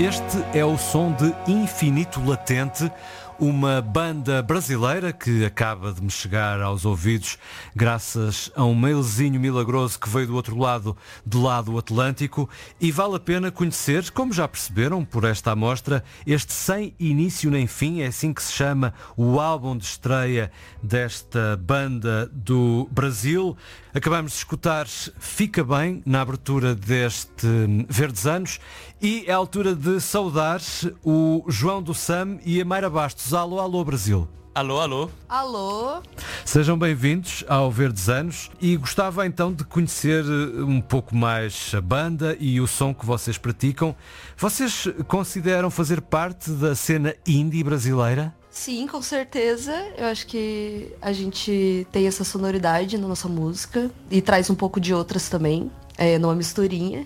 Este é o som de Infinito Latente, uma banda brasileira que acaba de me chegar aos ouvidos graças a um mailzinho milagroso que veio do outro lado, do lado Atlântico, e vale a pena conhecer, como já perceberam por esta amostra, este Sem Início Nem Fim, é assim que se chama o álbum de estreia desta banda do Brasil. Acabamos de escutar Fica Bem na abertura deste Verdes Anos e é a altura de saudar o João do Sam e a Mayra Bastos. Alô, alô Brasil. Alô, alô. Alô. Sejam bem-vindos ao Verdes Anos e gostava então de conhecer um pouco mais a banda e o som que vocês praticam. Vocês consideram fazer parte da cena indie brasileira? Sim, com certeza. Eu acho que a gente tem essa sonoridade na nossa música e traz um pouco de outras também, numa misturinha.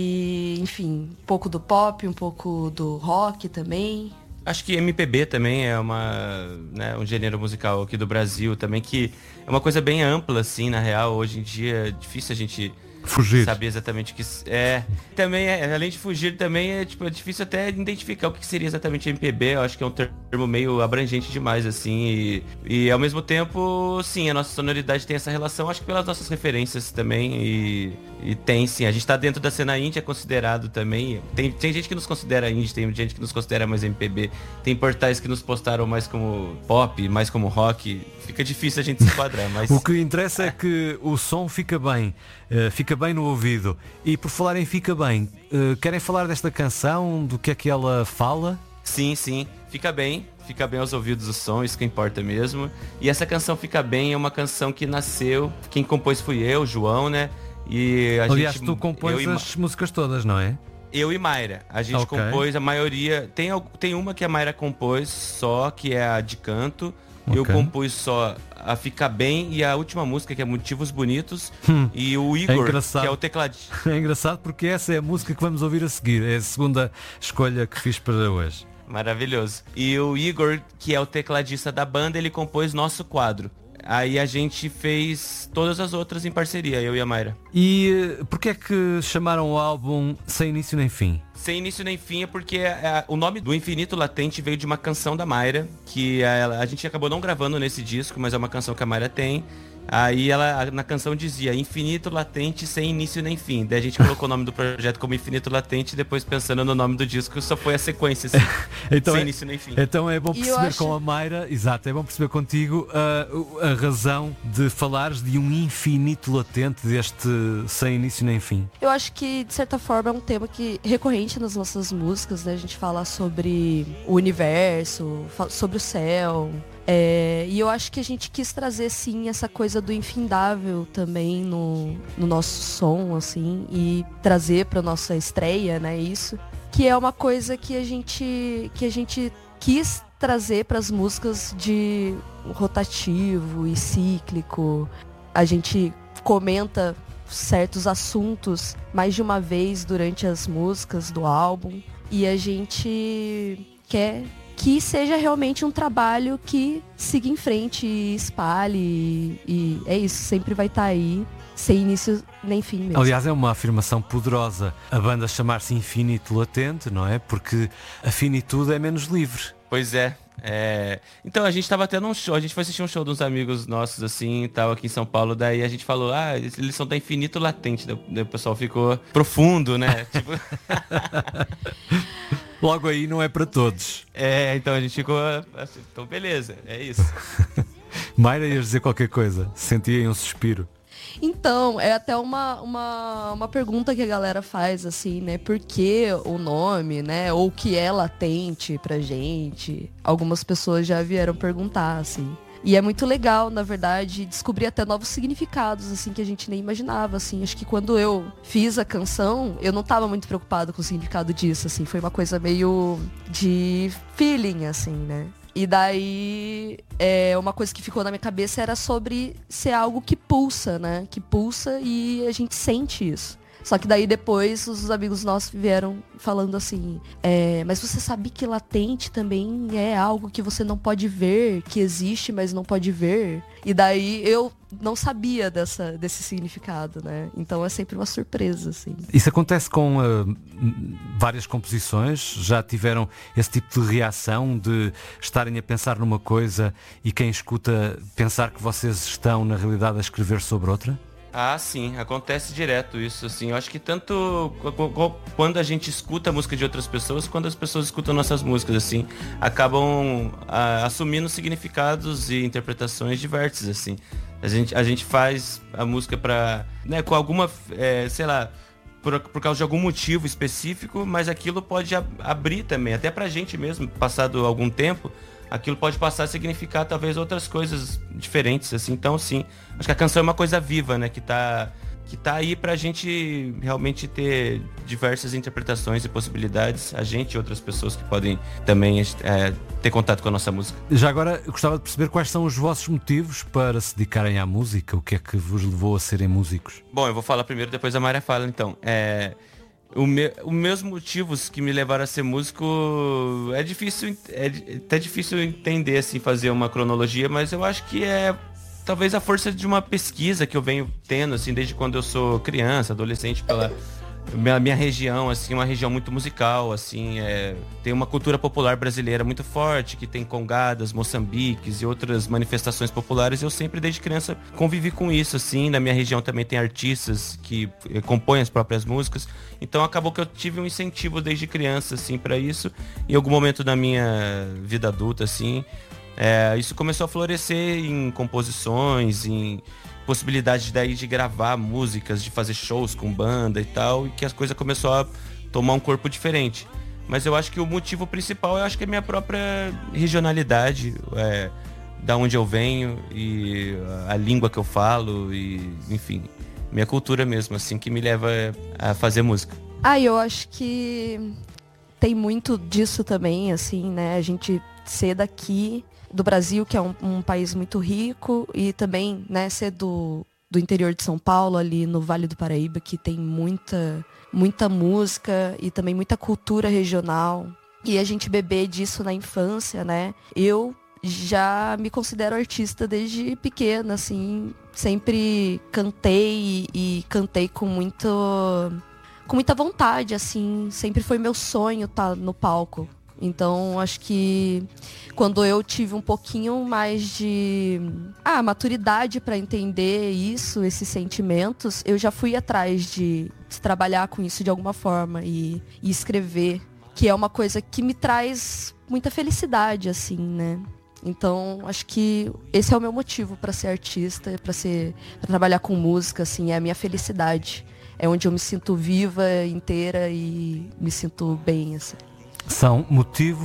E, enfim, um pouco do pop, um pouco do rock também. Acho que MPB também é um gênero musical aqui do Brasil também, que é uma coisa bem ampla, assim, na real. Hoje em dia é difícil a gente saber exatamente o que é. Também, além de fugir, também é difícil até identificar o que seria exatamente MPB. Eu acho que é um termo meio abrangente demais, assim. E ao mesmo tempo, sim, a nossa sonoridade tem essa relação, acho que pelas nossas referências também. E tem, sim. A gente tá dentro da cena indie, é considerado também. Tem gente que nos considera indie, tem gente que nos considera mais MPB. Tem portais que nos postaram mais como pop, mais como rock. Fica difícil a gente se enquadrar, mas... O que interessa é que o som fica bem no ouvido. E por falar em fica bem, querem falar desta canção, do que é que ela fala? Sim, fica bem aos ouvidos o som, isso que importa mesmo. E essa canção Fica Bem é uma canção que nasceu, quem compôs fui eu, João, né? E aliás, tu compões as músicas todas, não é? Eu e Mayra, a gente compôs a maioria. Tem uma que a Mayra compôs só, que é a de canto. Eu compus só a Fica Bem e a última música, que é Motivos Bonitos. E o Igor, que é o tecladista. É engraçado porque essa é a música que vamos ouvir a seguir. É a segunda escolha que fiz para hoje. Maravilhoso. E o Igor, que é o tecladista da banda, ele compôs Nosso Quadro. Aí a gente fez todas as outras em parceria, eu e a Mayra. E porquê é que chamaram o álbum Sem Início Nem Fim? Sem Início Nem Fim é porque o nome do Infinito Latente veio de uma canção da Mayra, que a gente acabou não gravando nesse disco, mas é uma canção que a Mayra tem. Aí ela, na canção dizia Infinito Latente sem início nem fim. Daí a gente colocou o nome do projeto como Infinito Latente e depois pensando no nome do disco só foi a sequência assim, então sem início nem fim. Então é bom perceber com a Mayra, exato, é bom perceber contigo a razão de falares de um infinito latente deste sem início nem fim. Eu acho que de certa forma é um tema que recorrente nas nossas músicas, né? A gente fala sobre o universo, sobre o céu. E eu acho que a gente quis trazer, sim, essa coisa do infindável também no nosso som, assim, e trazer pra nossa estreia, né, isso. Que é uma coisa que a gente quis trazer pras músicas de rotativo e cíclico. A gente comenta certos assuntos mais de uma vez durante as músicas do álbum. E a gente quer que seja realmente um trabalho que siga em frente e espalhe. E é isso, sempre vai estar aí, sem início nem fim mesmo. Aliás, é uma afirmação poderosa. A banda chamar-se Infinito Latente, não é? Porque a finitude é menos livre. Pois é. Então a gente tava tendo um show, a gente foi assistir um show de uns amigos nossos assim, tal, aqui em São Paulo, daí a gente falou, eles são da Infinito Latente, daí o pessoal ficou profundo, né? Tipo... Logo aí não é para todos. Então a gente ficou assim, então beleza, é isso. Mayra, ias dizer qualquer coisa, sentia um suspiro. Então, é até uma pergunta que a galera faz, assim, né? Por que o nome, né? Ou o que é latente pra gente? Algumas pessoas já vieram perguntar, assim. E é muito legal, na verdade, descobrir até novos significados, assim, que a gente nem imaginava, assim. Acho que quando eu fiz a canção, eu não tava muito preocupado com o significado disso, assim. Foi uma coisa meio de feeling, assim, né? E daí, uma coisa que ficou na minha cabeça era sobre ser algo que pulsa, né? Que pulsa e a gente sente isso. Só que daí depois os amigos nossos vieram falando assim, mas você sabe que latente também é algo que você não pode ver, que existe, mas não pode ver? E daí eu não sabia desse significado, né? Então é sempre uma surpresa, assim. Isso acontece com várias composições? Já tiveram esse tipo de reação de estarem a pensar numa coisa e quem escuta pensar que vocês estão, na realidade, a escrever sobre outra? Ah, sim, acontece direto isso, assim. Eu acho que tanto quando a gente escuta a música de outras pessoas, quando as pessoas escutam nossas músicas, assim, acabam assumindo significados e interpretações diversas, assim. A gente faz a música pra, né, com alguma, sei lá, por causa de algum motivo específico, mas aquilo pode abrir também, até pra gente mesmo, passado algum tempo, aquilo pode passar a significar talvez outras coisas diferentes, assim. Então, sim, acho que a canção é uma coisa viva, né? Que tá aí pra gente realmente ter diversas interpretações e possibilidades. A gente e outras pessoas que podem também ter contato com a nossa música. Já agora, eu gostava de perceber quais são os vossos motivos para se dedicarem à música. O que é que vos levou a serem músicos? Bom, eu vou falar primeiro, depois a Maria fala, então. Os meus motivos que me levaram a ser músico é até difícil entender, assim, fazer uma cronologia, mas eu acho que é talvez a força de uma pesquisa que eu venho tendo, assim, desde quando eu sou criança, adolescente, pela minha região, assim, uma região muito musical, assim, tem uma cultura popular brasileira muito forte, que tem congadas, moçambiques e outras manifestações populares. Eu sempre, desde criança, convivi com isso, assim. Na minha região também tem artistas que compõem as próprias músicas. Então acabou que eu tive um incentivo desde criança, assim, para isso. Em algum momento da minha vida adulta, assim, isso começou a florescer em composições, em possibilidade daí de gravar músicas, de fazer shows com banda e tal, e que as coisas começou a tomar um corpo diferente. Mas eu acho que o motivo principal, eu acho que é a minha própria regionalidade, da onde eu venho e a língua que eu falo e, enfim, minha cultura mesmo, assim, que me leva a fazer música. Eu acho que tem muito disso também, assim, né? A gente ser daqui do Brasil, que é um país muito rico, e também, né, ser do interior de São Paulo, ali no Vale do Paraíba, que tem muita música e também muita cultura regional. E a gente beber disso na infância, né? Eu já me considero artista desde pequena, assim, sempre cantei e cantei com muita vontade, assim, sempre foi meu sonho estar no palco. Então, acho que quando eu tive um pouquinho mais de maturidade para entender isso, esses sentimentos, eu já fui atrás de trabalhar com isso de alguma forma e escrever, que é uma coisa que me traz muita felicidade, assim, né? Então, acho que esse é o meu motivo para ser artista, para trabalhar com música, assim, é a minha felicidade. É onde eu me sinto viva, inteira e me sinto bem, assim. São motivos